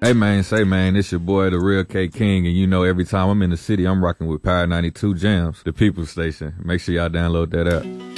Hey man, say man, it's your boy, the Real K King, and you know every time I'm in the city, I'm rocking with Power 92 Jams, the People Station. Make sure y'all download that app.